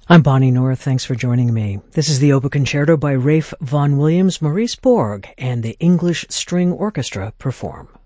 I'm Bonnie North. Thanks for joining me. This is the Oboe Concerto by Ralph Vaughan Williams, Maurice Borg, and the English String Orchestra perform.